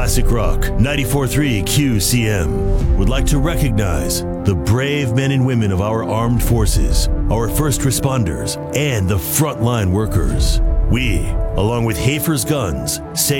Classic Rock 94.3 QCM would like to recognize the brave men and women of our armed forces, our first responders, and the frontline workers. We, along with Hafer's Guns, say